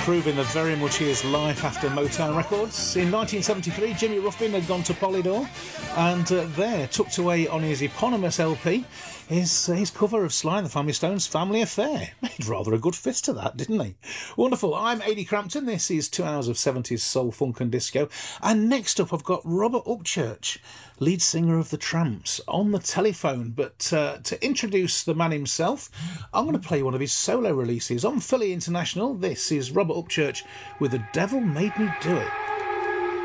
proving that very much he is life after Motown Records. In 1973, Jimmy Ruffin had gone to Polydor, and there, tucked away on his eponymous LP, is his cover of Sly and the Family Stone's Family Affair. Made rather a good fist of that, didn't he? Wonderful. I'm Ady Crampton. This is 2 hours of 70s soul, funk and disco. And next up, I've got Robert Upchurch, lead singer of The Tramps, on the telephone. But to introduce the man himself, I'm going to play one of his solo releases on Philly International. This is Robert Upchurch with The Devil Made Me Do It.